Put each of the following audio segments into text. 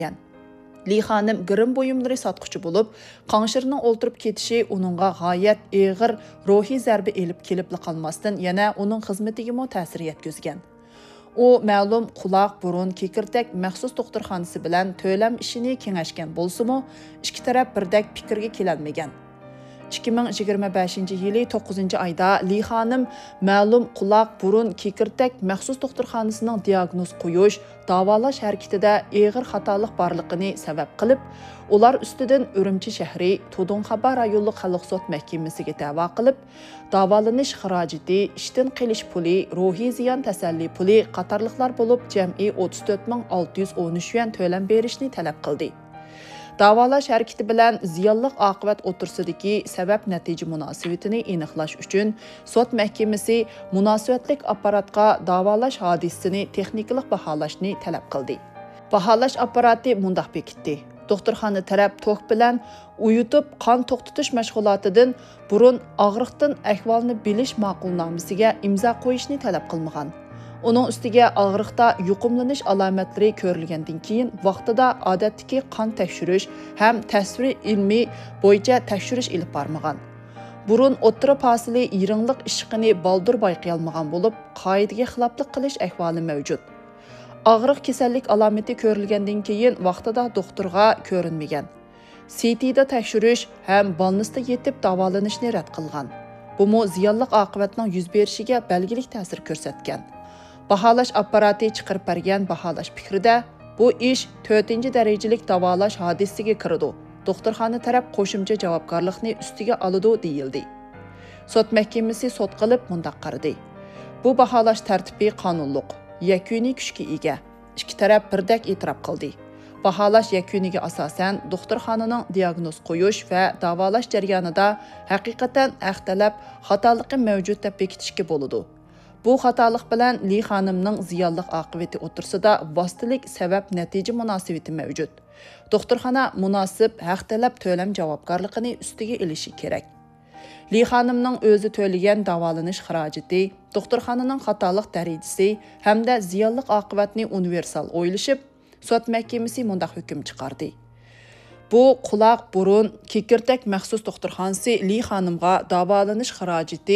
Li xanım grim buyumları satqıcı bo'lib, qanşırının o'ltirib ketishi uningga g'oyat og'ir ruhiy zarba elib kelib qolmasdan yana uning xizmatiga mo ta'sir yetkazgan. U ma'lum quloq, burun, kekirdak maxsus doktorxonasi bilan to'lam ishini kengashgan bo'lsa-mu, ikki taraf birdek fikrga kelolmagan. 2025-yili 9-ayda Li xanım ma'lum quloq, burun, kekirdak maxsus doktorxonasining diagnoz qo'yish, davolash harakatida og'ir xatolik borligini sabab qilib, ular ustidan Urumchi shahri Tudunxaba rayonlik xalq sud mahkamasiga da'vo qilib, davolanish xarajati, ishdan qilish puli, ruhiy ziyon tasalli puli qatorliqlar bo'lib jam'i 34.613 yuan to'lam berishni talab qildi. Davolash harakati bilan ziyonliq oqibat o'tirsidagi sabab-natija munosabatini aniqlash uchun sud mahkamasi munosabatlik apparatga davolash hodisasini texnikalik baholashni talab qildi. Baholash apparati mundaq bekitdi. Doktorxona taraf tok bilan uyutib qon to'xtatish mashg'ulotidan burun og'riqdan ahvolni bilish ma'qulnomasiga imzo qo'yishni talab qilmagan. Onun ustiga og'riqda yuqumlanish alomatlari ko'rilgandan keyin vaqtida odatdagi qon tekshirish ham tasviriy ilmiy bo'yicha tekshirish ilib bormagan. Burun o'ttira fasili yirinliq ishqini baldur bayqay olmagan bo'lib, qoidaga xiloflik qilish ahvoli mavjud. Og'riq kasallik alomati ko'rilgandan keyin vaqtida doktorga ko'rinmagan. CT'da tekshirish ham balnisda yetib davolanishni rad qilgan. Bu mo ziyonliq oqibatning yuz berishiga belgilik ta'sir ko'rsatgan. Baholash apparati chiqarib bergan baholash fikrida bu ish 4-darajalik davolash hodisasiga kirdi. Doktorxona taraf qo'shimcha javobgarlikni ustiga oladi deyildi. Sud mahkamasi sud qilib mundaq qaradi. Bu baholash tartibi qonunliq, yakuniy kuchga ega. Ikki taraf birdek e'tirof qildi. Baholash yakuniga asosan doktorxonaning diagnoz qo'yish va davolash jarayonida haqiqatan axtalab xatoligi mavjud deb bekitishga bo'ladi. Bu xatolik bilan Li xanımning ziyonliq oqibati o'tirsida vositalik sabab-natija munosabati mavjud. Doktorxona munosib haq talab to'lam javobgarligini ustiga olishi kerak. Li xanımning o'zi to'lagan davolanish xarajati, doktorxonaning xatolik darajasi hamda ziyonliq oqibatni universal o'ylashib, sud mahkamasi mundaq hukm chiqardi. Bu quloq, burun, kekirdak maxsus doktorxonasi Li xanımga davolanish xarajati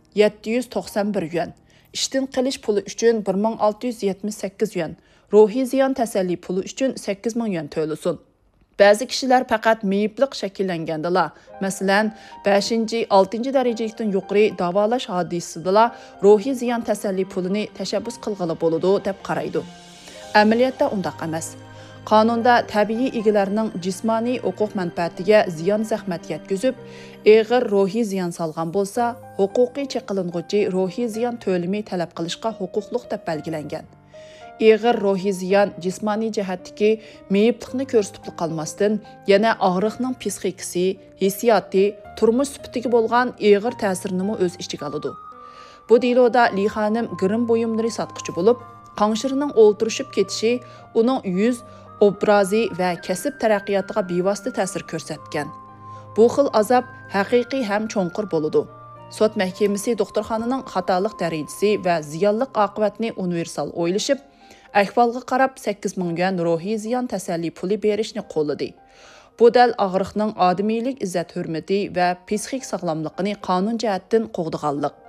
791 yuan. İştin qilish puli uchun 1678 yuan, ruhiy ziyon tasalli puli uchun 8000 yuan to'lasin. Ba'zi kishilar faqat meyibliq shakllangandala, masalan, 5-6 darajalikdan yuqori davolash hodisidala ruhiy ziyon tasalli pulini tashabbus qilg'ili bo'ladi deb qaraydi. Amaliyotda undaq emas. Qonunda tabiiy egalarning jismoniy huquq manfaatiga ziyon zahmat yetkazib, og'ir ruhiy ziyon solgan bo'lsa, huquqiy cheklang'uchi ruhiy ziyon to'limi talab qilishga huquqliq deb belgilangan. Og'ir ruhiy ziyon jismoniy jihatdagi meyiblikni ko'rsatib qolmasdan, yana og'riqning psixikasi, hissiyoti, turmush sifatiga bo'lgan og'ir ta'sirini o'z ichiga oladi. Bu deloda Li xanım grim buyumları satqıcı bo'lib, qanşırının o'ltirishib ketishi uning yuz obrazi va kasb taraqqiyotiga bevosita ta'sir ko'rsatgan. Bu xil azob haqiqiy ham cho'nqir bo'ladi. Sud mahkamasi doktorxonaning xatolik darajasi va ziyonliq oqibatni universal o'ylashib, ahvolga qarab 8000 yuan ruhiy ziyon tasalli puli berishni qo'lladi. Bu dal og'riqning odamiylik izzat hurmati va psixik sog'lomligini qonun jihatdan qo'g'diganlik.